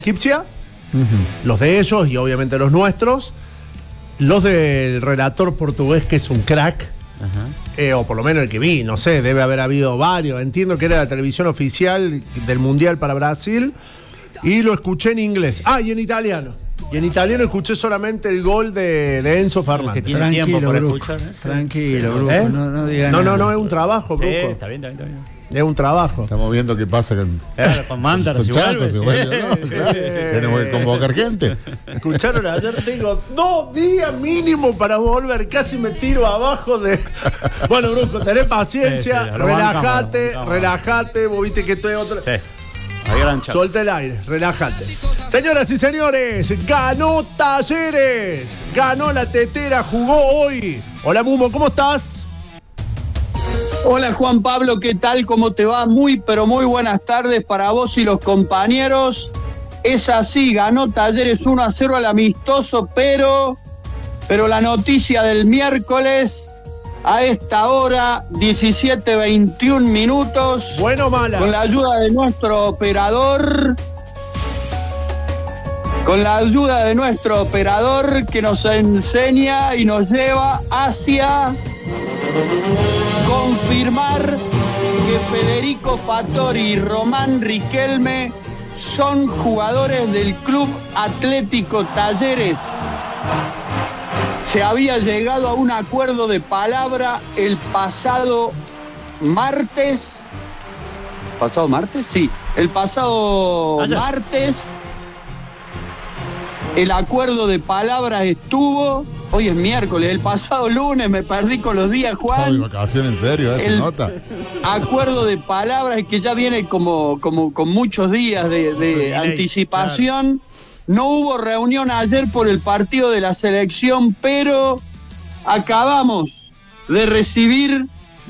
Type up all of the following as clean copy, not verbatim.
egipcia, los de ellos y obviamente los nuestros, los del relator portugués que es un crack, o por lo menos el que vi, no sé, debe haber habido varios, entiendo que era la televisión oficial del Mundial para Brasil y lo escuché en inglés, y en italiano. Y en italiano escuché solamente el gol de Enzo Fernández. Que tiene tiempo para escuchar, ¿eh? Tranquilo, Brujo. No digan nada. No, es un trabajo, Brujo. Está bien. Es un trabajo. Estamos viendo qué pasa con Mántaros con Chaco, se vuelve. ¿no? Claro. Tenemos que convocar gente. Escucharon ayer, tengo 2 días mínimo para volver, casi me tiro abajo de... Bueno, Brujo, tenés paciencia, relájate, vos viste que estoy otro... Sí. Suelta el aire, relájate. Señoras y señores, ganó Talleres, ganó la tetera, jugó hoy. Hola Mumo, ¿cómo estás? Hola Juan Pablo, ¿qué tal? ¿Cómo te va? Pero muy buenas tardes para vos y los compañeros. Es así, ganó Talleres 1-0 al amistoso, pero la noticia del miércoles... A esta hora, 17:21 minutos. ¿Bueno o mala? Con la ayuda de nuestro operador. Que nos enseña y nos lleva hacia confirmar que Federico Fattori y Román Riquelme son jugadores del Club Atlético Talleres. Se había llegado a un acuerdo de palabra el pasado martes. ¿Pasado martes? Sí. El pasado martes. El acuerdo de palabra estuvo. Hoy es miércoles. El pasado lunes me perdí con los días, Juan. ¿Estamos de vacaciones en serio? ¿Se nota? Acuerdo de palabras que ya viene como con muchos días de anticipación. Claro. No hubo reunión ayer por el partido de la selección, pero acabamos de recibir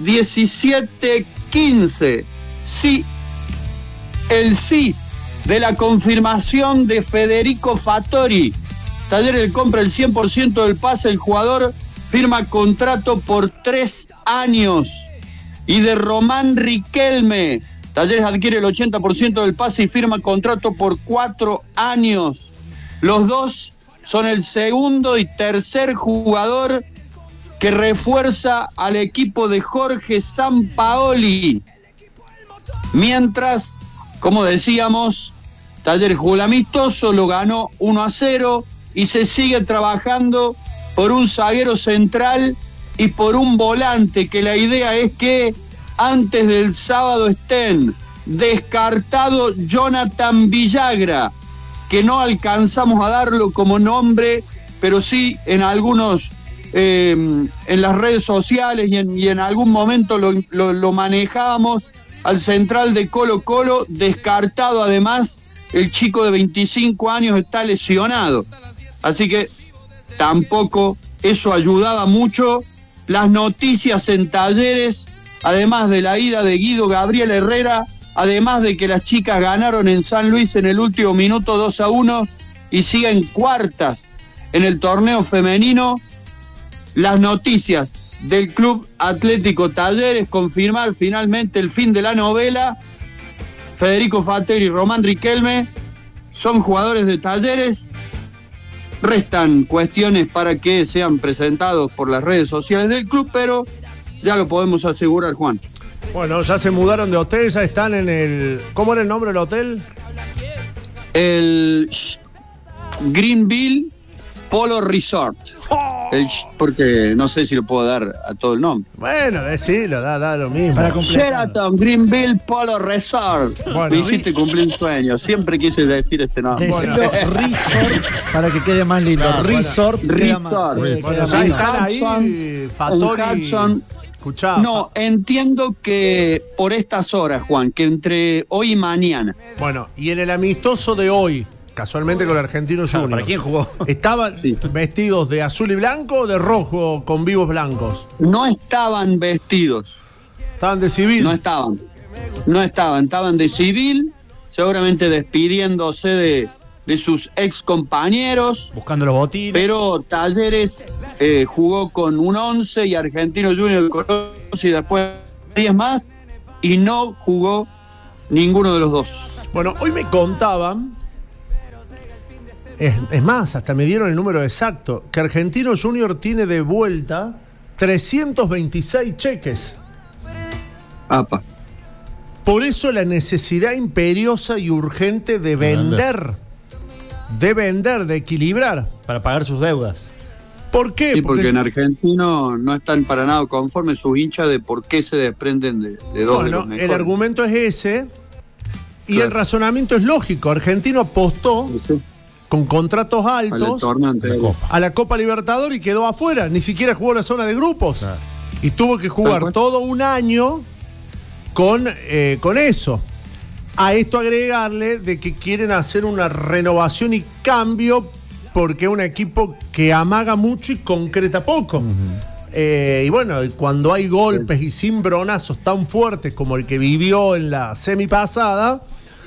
17:15. Sí, el sí de la confirmación de Federico Fattori. Talleres compra el 100% del pase, el jugador firma contrato por 3 años. Y de Román Riquelme, Talleres adquiere el 80% del pase y firma contrato por 4 años. Los dos son el segundo y tercer jugador que refuerza al equipo de Jorge Sampaoli. Mientras, como decíamos, Talleres jugó el amistoso, lo ganó 1-0 y se sigue trabajando por un zaguero central y por un volante, que la idea es que antes del sábado estén descartado Jonathan Villagra, que no alcanzamos a darlo como nombre, pero sí en algunos, en las redes sociales y en algún momento lo manejábamos, al central de Colo-Colo, descartado además, el chico de 25 años está lesionado. Así que tampoco eso ayudaba mucho. Las noticias en Talleres, además de la ida de Guido Gabriel Herrera, además de que las chicas ganaron en San Luis en el último minuto 2-1 y siguen cuartas en el torneo femenino, las noticias del Club Atlético Talleres, confirmar finalmente el fin de la novela. Federico Fattori y Román Riquelme son jugadores de Talleres. Restan cuestiones para que sean presentados por las redes sociales del club, pero ya lo podemos asegurar, Juan. Bueno, ya se mudaron de hotel, ya están en el... ¿Cómo era el nombre del hotel? El Greenville Polo Resort. Porque no sé si lo puedo dar a todo el nombre. Bueno, decilo, da lo mismo. Sheraton Greenville Polo Resort. Bueno, me hiciste cumplir un sueño. Siempre quise decir ese nombre. Decilo Resort para que quede más lindo. Claro, Resort. Resort. Bueno, ya están ahí, Fattori. Escuchá. No, entiendo que por estas horas, Juan, que entre hoy y mañana. Bueno, y en el amistoso de hoy, casualmente con el Argentino Junior. ¿Para quién jugó? ¿Estaban vestidos de azul y blanco o de rojo con vivos blancos? No estaban vestidos. ¿Estaban de civil? No estaban, estaban de civil, seguramente despidiéndose de sus ex compañeros. Buscando los botines. Pero Talleres jugó con un 11 y Argentino Junior con 11 y después 10 más y no jugó ninguno de los dos. Bueno, hoy me contaban Es más, hasta me dieron el número exacto, que Argentino Junior tiene de vuelta 326 cheques. Apa. Por eso la necesidad imperiosa y urgente de vender, de equilibrar. Para pagar sus deudas. ¿Por qué? Sí, porque en Argentino no están para nada conformes sus hinchas de por qué se desprenden de dos de los mejores. El argumento es ese y el razonamiento es lógico. Argentino apostó con contratos altos a la Copa Libertadores y quedó afuera. Ni siquiera jugó la zona de grupos. Claro. Y tuvo que jugar todo un año con eso. A esto agregarle de que quieren hacer una renovación y cambio porque es un equipo que amaga mucho y concreta poco. Y bueno, cuando hay golpes y cimbronazos tan fuertes como el que vivió en la semi pasada,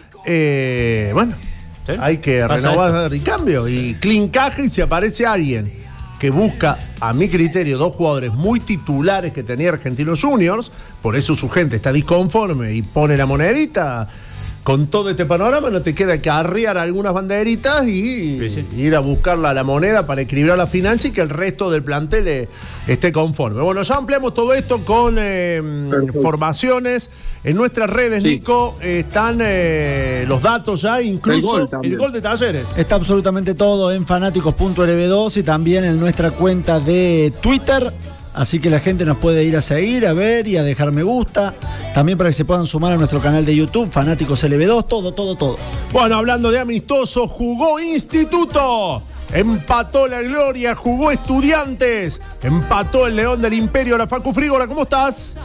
hay que renovar y cambio. Y clincaje, y si aparece alguien que busca, a mi criterio, dos jugadores muy titulares que tenía Argentinos Juniors, por eso su gente está disconforme y pone la monedita. Con todo este panorama no te queda que arriar algunas banderitas y ir a buscar la moneda para equilibrar la finanza y que el resto del plantel esté conforme. Bueno, ya ampliamos todo esto con formaciones. En nuestras redes, Nico, están los datos ya, incluso el gol de Talleres. Está absolutamente todo en fanáticos.lb2 y también en nuestra cuenta de Twitter. Así que la gente nos puede ir a seguir, a ver y a dejar me gusta. También para que se puedan sumar a nuestro canal de YouTube, Fanáticos LB2, todo. Bueno, hablando de amistosos, jugó Instituto. Empató la Gloria, jugó Estudiantes. Empató el León del Imperio, la Facu Frígora. ¿Cómo estás?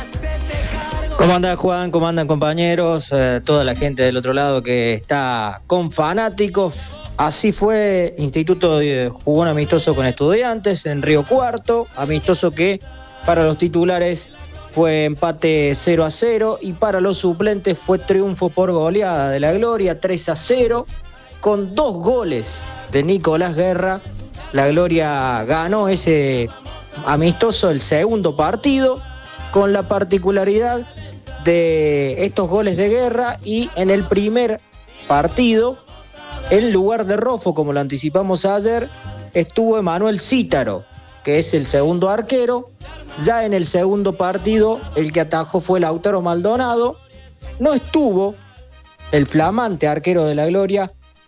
¿Cómo anda Juan? ¿Cómo andan compañeros? Toda la gente del otro lado que está con Fanáticos. Así fue, Instituto jugó un amistoso con Estudiantes en Río Cuarto, amistoso que para los titulares fue empate 0-0 y para los suplentes fue triunfo por goleada de la Gloria 3-0 con 2 goles de Nicolás Guerra. La Gloria ganó ese amistoso, el segundo partido, con la particularidad de estos goles de Guerra, y en el primer partido, en lugar de Roffo, como lo anticipamos ayer, estuvo Emanuel Cítaro, que es el segundo arquero. Ya en el segundo partido, el que atajó fue Lautaro Maldonado. No estuvo el flamante arquero de la Gloria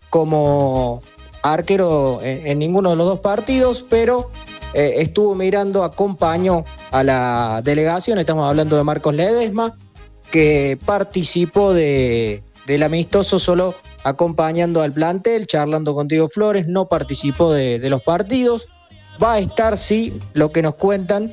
como arquero en ninguno de los dos partidos, pero estuvo mirando, acompañó a la delegación. Estamos hablando de Marcos Ledesma, que participó del amistoso solo acompañando al plantel, charlando con Diego Flores, no participó de los partidos. Va a estar, sí, lo que nos cuentan,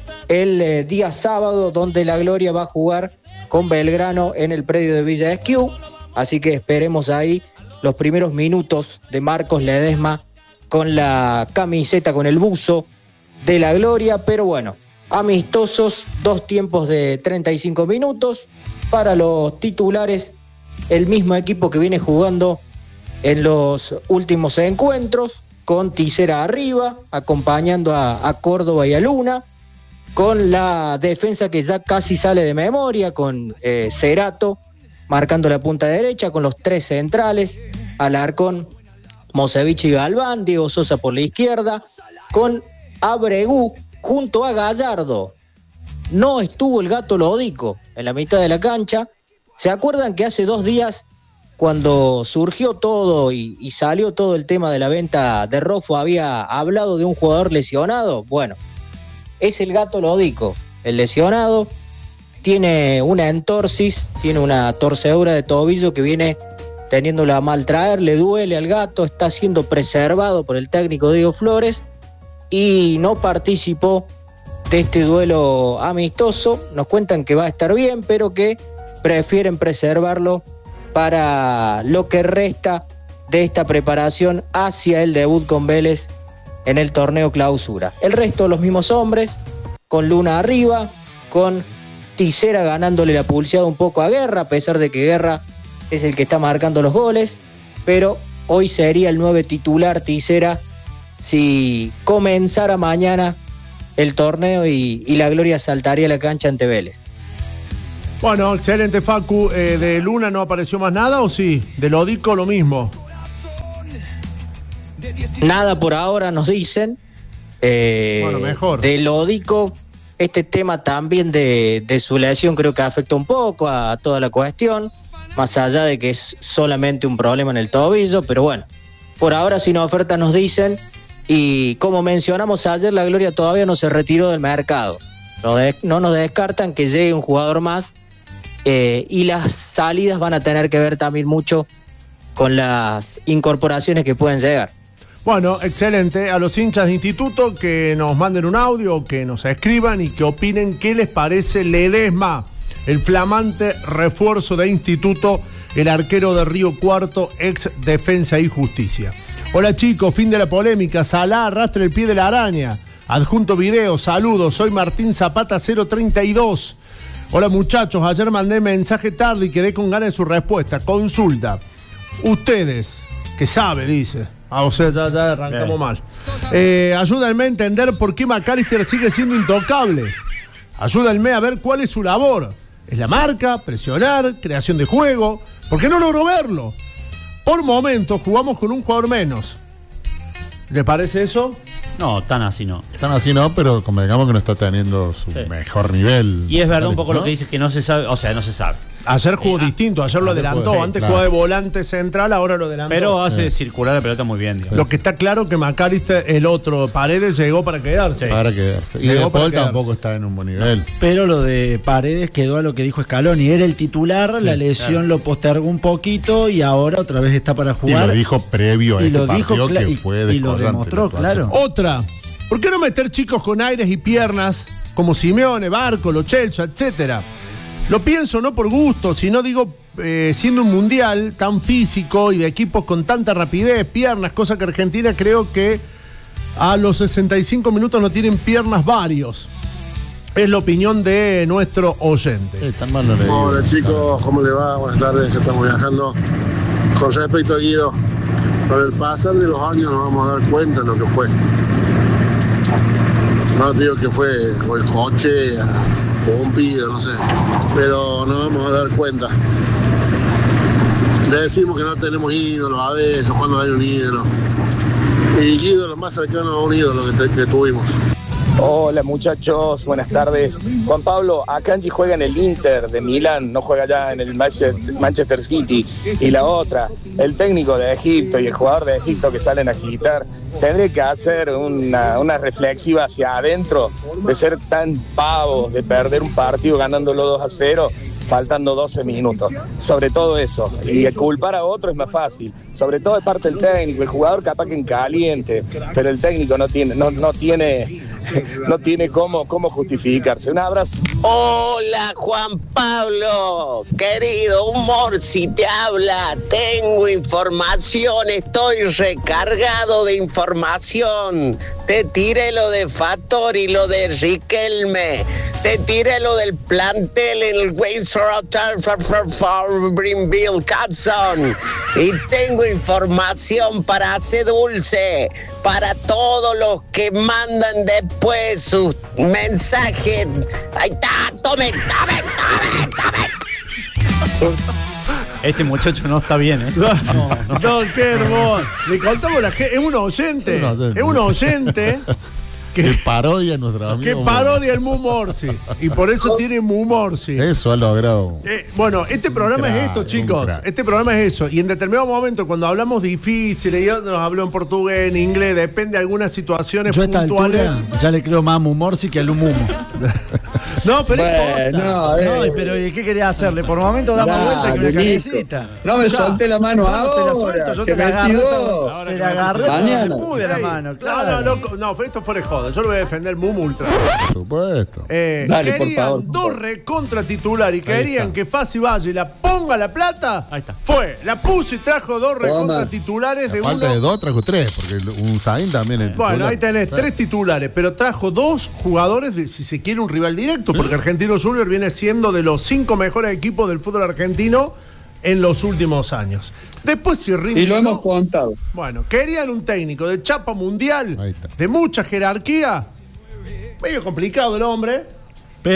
el día sábado, donde la Gloria va a jugar con Belgrano en el predio de Villa Esquiú. Así que esperemos ahí los primeros minutos de Marcos Ledesma con la camiseta, con el buzo de la Gloria. Pero bueno, amistosos, 2 tiempos de 35 minutos. Para los titulares, el mismo equipo que viene jugando en los últimos encuentros, con Tisera arriba, acompañando a Córdoba y a Luna, con la defensa que ya casi sale de memoria, con Cerato marcando la punta derecha, con los 3 centrales, Alarcón, Mosevich y Galván, Diego Sosa por la izquierda, con Abregú junto a Gallardo. No estuvo el Gato Lodico en la mitad de la cancha. ¿Se acuerdan que hace 2 días, cuando surgió todo y salió todo el tema de la venta de Roffo, había hablado de un jugador lesionado? Bueno, es el Gato Lodico, el lesionado. Tiene una entorsis, tiene una torcedura de tobillo que viene teniéndola a mal traer, le duele al Gato, está siendo preservado por el técnico Diego Flores y no participó de este duelo amistoso. Nos cuentan que va a estar bien, pero que prefieren preservarlo para lo que resta de esta preparación hacia el debut con Vélez en el torneo clausura. El resto, los mismos hombres, con Luna arriba, con Tisera ganándole la pulseada un poco a Guerra, a pesar de que Guerra es el que está marcando los goles, pero hoy sería el 9 titular Tisera si comenzara mañana el torneo y la Gloria saltaría a la cancha ante Vélez. Bueno, excelente, Facu. ¿De Luna no apareció más nada o sí? ¿De Lodico lo mismo? Nada por ahora nos dicen. Bueno, mejor. De Lodico, este tema también de su lesión creo que afecta un poco a toda la cuestión, más allá de que es solamente un problema en el tobillo, pero bueno, por ahora sin oferta nos dicen, y como mencionamos ayer, la Gloria todavía no se retiró del mercado. No nos descartan que llegue un jugador más, y las salidas van a tener que ver también mucho con las incorporaciones que pueden llegar. Bueno, excelente. A los hinchas de Instituto que nos manden un audio, que nos escriban y que opinen qué les parece Ledesma, el flamante refuerzo de Instituto, el arquero de Río Cuarto, ex Defensa y Justicia. Hola chicos, fin de la polémica. Salá arrastra el pie de la araña. Adjunto video, saludos. Soy Martín Zapata 032. Hola muchachos, ayer mandé mensaje tarde y quedé con ganas de su respuesta. Consulta. Ustedes, que sabe, dice. O sea, ya arrancamos mal. Ayúdenme a entender por qué McAllister sigue siendo intocable. Ayúdenme a ver cuál es su labor. ¿Es la marca, presionar, creación de juego? Porque no logro verlo. Por momentos jugamos con un jugador menos. ¿Le parece eso? No, tan así no. Tan así no, pero convengamos que no está teniendo su mejor nivel. Y es verdad un poco, ¿no?, lo que dice, que no se sabe, o sea, no se sabe. Ayer jugó distinto, ayer lo adelantó. Antes jugaba de volante central, ahora lo adelantó. Pero hace circular la pelota muy bien. Lo que está claro que McAllister, el otro, Paredes, llegó para quedarse. Para quedarse. Y De Paul tampoco está en un buen nivel. Pero lo de Paredes quedó a lo que dijo Scaloni. Era el titular, la lesión lo postergó un poquito y ahora otra vez está para jugar. Y lo dijo previo a este partido que fue y lo demostró, claro. Otra. ¿Por qué no meter chicos con aires y piernas como Simeone, Barco, Lo Celso, etcétera? Lo pienso no por gusto, sino digo, siendo un mundial tan físico y de equipos con tanta rapidez, piernas, cosa que Argentina creo que a los 65 minutos no tienen piernas varios. Es la opinión de nuestro oyente. Tan mal no le digo. Hola chicos, ¿cómo le va? Buenas tardes, que estamos viajando. Con respecto a Guido, con el pasar de los años nos vamos a dar cuenta de lo que fue. No digo que fue con el coche, Pompido, no sé, pero nos vamos a dar cuenta. Le decimos que no tenemos ídolos a veces, cuando hay un ídolo. Y Guido, lo más cercano a un ídolo que tuvimos. Hola muchachos, buenas tardes. Juan Pablo, Akanji juega en el Inter de Milán, no juega ya en el Manchester City. Y la otra, el técnico de Egipto y el jugador de Egipto que salen a agitar, tendría que hacer una reflexiva hacia adentro de ser tan pavos, de perder un partido ganándolo 2-0, faltando 12 minutos. Sobre todo eso. Y culpar a otro es más fácil. Sobre todo de parte del técnico, el jugador capaz que en caliente, pero el técnico no tiene cómo justificarse. Un abrazo. Hola Juan Pablo, querido Humor, si te habla, tengo información, estoy recargado de información. Te tiré lo de Fattori, lo de Riquelme, te tiré lo del plantel en el Windsor Bill Capson, y tengo información para hacer dulce para todos los que mandan después sus mensajes. Ahí está, tome. Este muchacho no está bien, ¿eh? No, qué hermoso. Le contamos la gente, es un oyente. Que parodia a nuestro amigo. Que parodia el Mu Morsi. Y por eso tiene Mu Morsi. Eso ha logrado. Bueno, este programa es esto, chicos. Este programa es eso. Y en determinado momento, cuando hablamos difíciles, yo nos hablo en portugués, en inglés, depende de algunas situaciones puntuales. Yo a esta altura ya le creo más a Mu Morsi que al Mumo. No, pero no, pero ¿qué quería hacerle? Por momento damos vuelta que una calecita. No me solté la mano ahora. Te la suelto, yo te la agarré. Mañana. Me pude la mano, claro. No, esto fuera de joda. Yo lo voy a defender Mumu ultra. Por supuesto. Dale, querían dos recontra titular y querían que Fassi Valle la ponga la plata. Ahí está. Fue, la puso y trajo dos recontra titulares de uno. Falta de dos, trajo tres, porque un Zain también es Bueno, titular. ahí tenés tres titulares, pero trajo dos jugadores de, si se quiere, un rival directo, porque Argentinos Juniors viene siendo de los 5 mejores equipos del fútbol argentino en los últimos años. Después si rinde. Y lo hemos contado. Bueno, querían un técnico de chapa mundial, de mucha jerarquía. Medio complicado el hombre, pero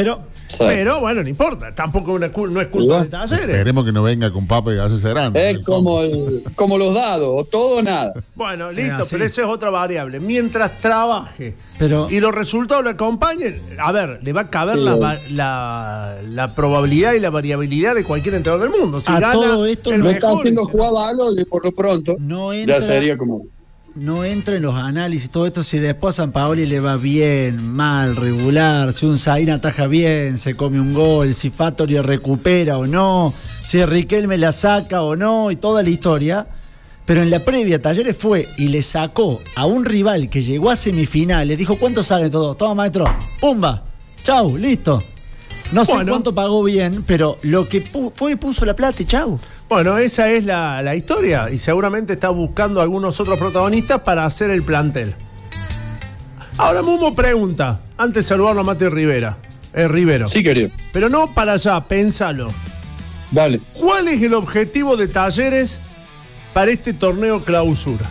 Sí. Pero bueno, no importa. Tampoco no es culpa de Talleres. Esperemos que no venga con papa y hace grande. Es como los dados, o todo o nada. Bueno, listo, así. pero esa es otra variable. Mientras trabaje y los resultados lo acompañen, a ver, le va a caber la probabilidad y la variabilidad de cualquier entrenador del mundo. Si A gana todo esto el No está mejor, haciendo ese- jugar Baloy por lo pronto. No entra, Ya sería como. no entra en los análisis, todo esto, si después a Sampaoli le va bien, mal, regular, si un Zayn ataja bien, se come un gol, si Fattori recupera o no, si Riquelme la saca o no, y toda la historia. Pero en la previa Talleres fue y le sacó a un rival que llegó a semifinales, dijo, ¿cuánto sale todo? Toma, maestro, pumba, chau, listo. No sé Bueno. cuánto pagó bien, pero lo que fue y puso la plata y chau. Bueno, esa es la historia y seguramente está buscando algunos otros protagonistas para hacer el plantel. Ahora Mumo pregunta, antes de saludarlo a Mati Rivero. Sí, querido. Pero no para allá, pensalo. Dale. ¿Cuál es el objetivo de Talleres para este torneo clausura?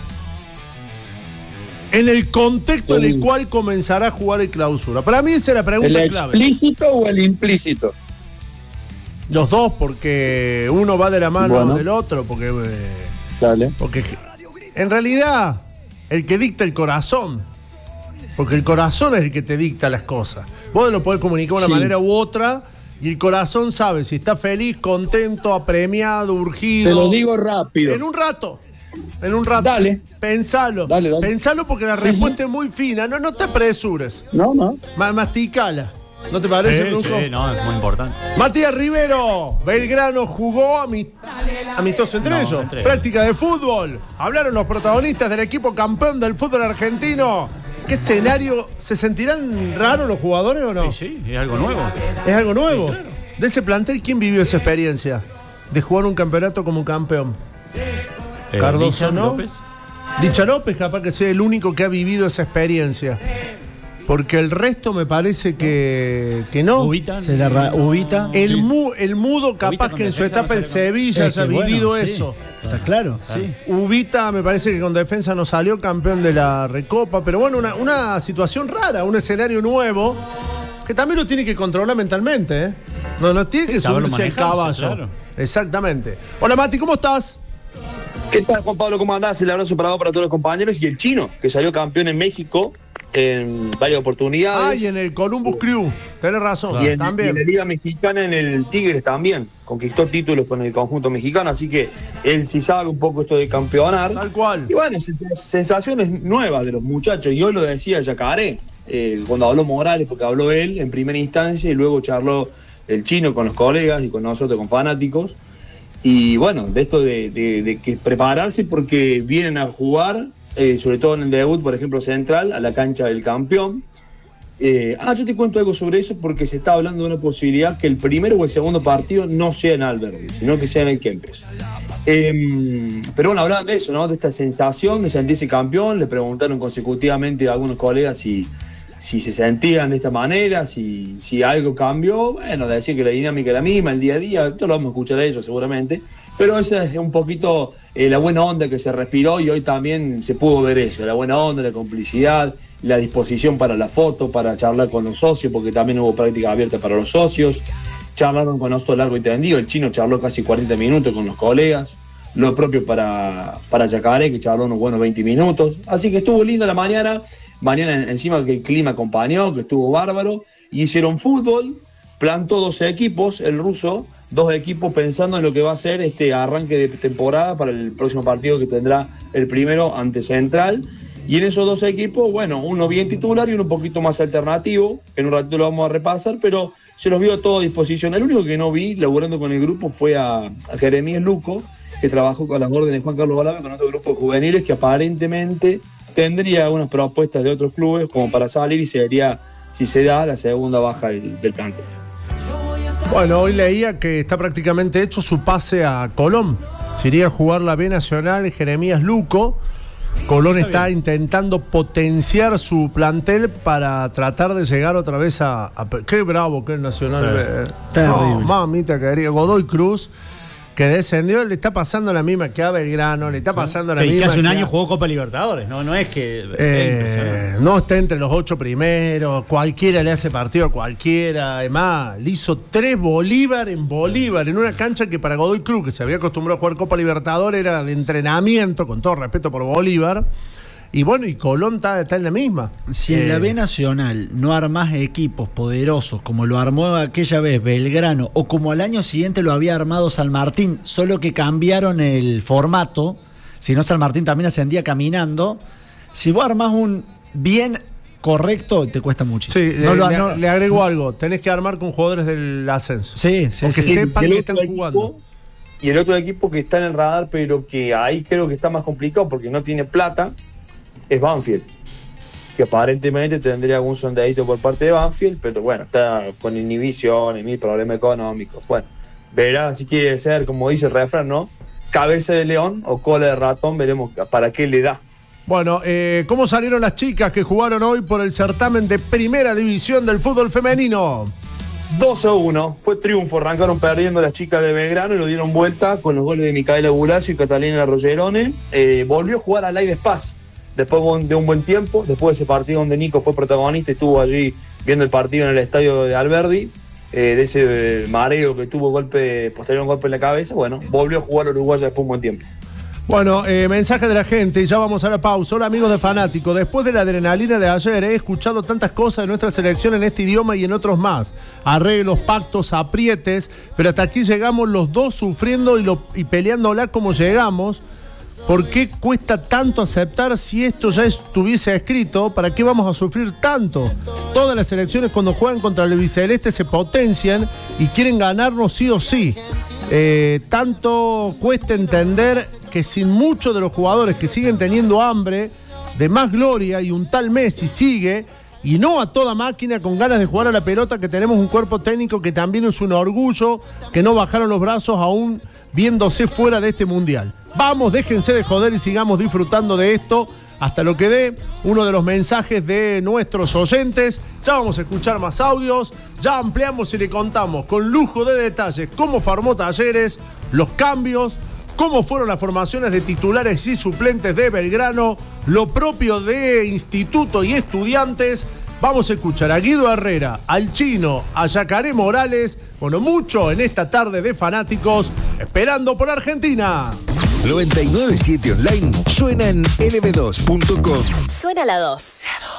En el contexto en el cual comenzará a jugar el clausura. Para mí esa es la pregunta ¿El clave. explícito o el implícito? Los dos, porque uno va de la mano Bueno. del otro, porque Dale. en realidad el que dicta el corazón, porque el corazón es el que te dicta las cosas. Vos lo podés comunicar de una Sí. manera u otra y el corazón sabe si está feliz, contento, apremiado, urgido. Te lo digo rápido. En un rato. Dale. Pensalo. Dale. Pensalo porque la respuesta es muy fina. No te apresures. No. Masticala. ¿No te parece, Brujo? Sí, no, es muy importante. Matías Rivero, Belgrano jugó amistoso entre ellos. entre ellos. Práctica de fútbol. Hablaron los protagonistas del equipo campeón del fútbol argentino. ¿Qué escenario? ¿Se sentirán raros los jugadores o no? Sí, es algo nuevo. ¿Es algo nuevo? Sí, claro. De ese plantel, ¿quién vivió esa experiencia? De jugar un campeonato como campeón. Cardoso, Licha ¿no? López. Licha López capaz que sea el único que ha vivido esa experiencia. Porque el resto me parece que no. Ubita. Ubita. El mudo capaz Ubita que en con su defensa etapa no en sale Sevilla Es que haya vivido bueno, sí. eso. Está claro, sí. Ubita me parece que con defensa no salió campeón de la Recopa, pero bueno, una situación rara, un escenario nuevo que también lo tiene que controlar mentalmente, ¿eh? No tiene que saberlo subirse al manejarse, caballo. claro. Exactamente. Hola Mati, ¿cómo estás? ¿Qué tal, Juan Pablo? ¿Cómo andás? El abrazo para vos, para todos los compañeros. Y el chino, que salió campeón en México en varias oportunidades. Y en el Columbus Crew, tenés razón, Y en también. la Liga Mexicana, en el Tigres también. Conquistó títulos con el conjunto mexicano, así que él sí sabe un poco esto de campeonar. Tal cual. Y bueno, sensaciones nuevas de los muchachos. Y hoy lo decía Yacaré, cuando habló Morales, porque habló él en primera instancia y luego charló el chino con los colegas y con nosotros, con fanáticos. Y bueno, de esto de que prepararse porque vienen a jugar, sobre todo en el debut, por ejemplo, Central, a la cancha del campeón. Yo te cuento algo sobre eso porque se está hablando de una posibilidad que el primero o el segundo partido no sea en Alberdi, sino que sea en el Kempes. Pero bueno, hablaban de eso, ¿no? De esta sensación de sentirse campeón. Le preguntaron consecutivamente a algunos colegas si se sentían de esta manera, si algo cambió. Bueno, decía que la dinámica era la misma, el día a día, esto lo vamos a escuchar de ellos seguramente, pero esa es un poquito la buena onda que se respiró y hoy también se pudo ver eso, la buena onda, la complicidad, la disposición para la foto, para charlar con los socios, porque también hubo práctica abierta para los socios, charlaron con nosotros largo y tendido, el chino charló casi 40 minutos con los colegas, lo propio para Yacaré, que charló unos buenos 20 minutos, así que estuvo linda la mañana encima que el clima acompañó, que estuvo bárbaro, y hicieron fútbol, plantó 12 equipos, el ruso, 2 equipos pensando en lo que va a ser este arranque de temporada para el próximo partido que tendrá el primero ante Central, y en esos 12 equipos, bueno, uno bien titular y uno un poquito más alternativo, en un ratito lo vamos a repasar, pero se los vio a toda disposición. El único que no vi, laburando con el grupo, fue a Jeremías Luco, que trabajó con las órdenes de Juan Carlos Balame, con otro grupo de juveniles que aparentemente tendría unas propuestas de otros clubes como para salir y sería, si se da, la segunda baja del plantel. Bueno, hoy leía que está prácticamente hecho su pase a Colón. Se iría a jugar la B Nacional Jeremías Luco. Colón está intentando potenciar su plantel para tratar de llegar otra vez a qué bravo que es Nacional B. Terrible. No, mamita querida. Godoy Cruz. que descendió, le está pasando la misma que a Belgrano, le está pasando la misma. Que hace un año a... jugó Copa Libertadores, no es que. no está entre los 8 primeros, cualquiera le hace partido a cualquiera. Además, le hizo 3 Bolívar, en una cancha que para Godoy Cruz, que se había acostumbrado a jugar Copa Libertadores, era de entrenamiento, con todo respeto por Bolívar. Y bueno, y Colón está en la misma. Si en la B Nacional no armás equipos poderosos como lo armó aquella vez Belgrano o como al año siguiente lo había armado San Martín, solo que cambiaron el formato, si no San Martín también ascendía caminando, si vos armás un bien correcto te cuesta muchísimo. Sí, le agrego algo, tenés que armar con jugadores del ascenso. Sí, o que sepan que están jugando. Y el otro equipo que está en el radar, pero que ahí creo que está más complicado porque no tiene plata, es Banfield, que aparentemente tendría algún sondeadito por parte de Banfield, pero bueno, está con inhibiciones, mil problemas económicos. Bueno, verá si quiere ser, como dice el refrán, ¿no? Cabeza de león o cola de ratón, veremos para qué le da. Bueno, ¿cómo salieron las chicas que jugaron hoy por el certamen de primera división del fútbol femenino? 2-1, fue triunfo, arrancaron perdiendo las chicas de Belgrano y lo dieron vuelta con los goles de Micaela Gulacio y Catalina Rogerone. Volvió a jugar a Laides Paz después de un buen tiempo, después de ese partido donde Nico fue protagonista, estuvo allí viendo el partido en el estadio de Alberdi, de ese mareo que tuvo posterior un golpe en la cabeza. Bueno, volvió a jugar a Uruguay después de un buen tiempo. Bueno, mensaje de la gente y ya vamos a la pausa. Hola amigos de Fanático, después de la adrenalina de ayer he escuchado tantas cosas de nuestra selección en este idioma y en otros más. Arreglos, pactos, aprietes, pero hasta aquí llegamos los dos sufriendo y peleándola como llegamos. ¿Por qué cuesta tanto aceptar si esto ya estuviese escrito? ¿Para qué vamos a sufrir tanto? Todas las selecciones cuando juegan contra el albiceleste se potencian y quieren ganarnos sí o sí. Tanto cuesta entender que sin muchos de los jugadores que siguen teniendo hambre de más gloria y un tal Messi sigue, y no a toda máquina con ganas de jugar a la pelota, que tenemos un cuerpo técnico que también es un orgullo, que no bajaron los brazos aún viéndose fuera de este mundial. Vamos, déjense de joder y sigamos disfrutando de esto hasta lo que dé uno de los mensajes de nuestros oyentes. Ya vamos a escuchar más audios, ya ampliamos y le contamos con lujo de detalles cómo formó Talleres, los cambios, cómo fueron las formaciones de titulares y suplentes de Belgrano, lo propio de Instituto y Estudiantes. Vamos a escuchar a Guido Herrera, al Chino, a Yacaré Morales, bueno, mucho en esta tarde de Fanáticos, esperando por Argentina. 997 Online suena en lb2.com. Suena la 2.